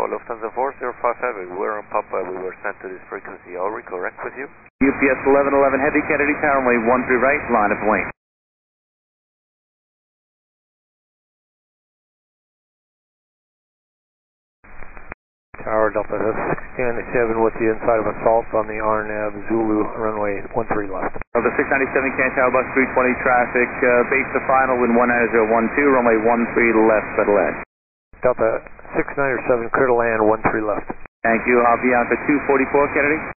Tower, Lufthansa 4055, we're on Papa, we were sent to this frequency, all correct with you? UPS 1111 Heavy, Kennedy Tower, runway 13 right, line of wing. Tower Delta 697 with the inside of assault on the RNAV Zulu, runway 13 left. Delta 697, Can Tower, bus 320 traffic, base to final, wind 19012, runway 13 left, settle edge. Delta 697, clear to land, 13 left. Thank you, I'll be on for 244, Kennedy.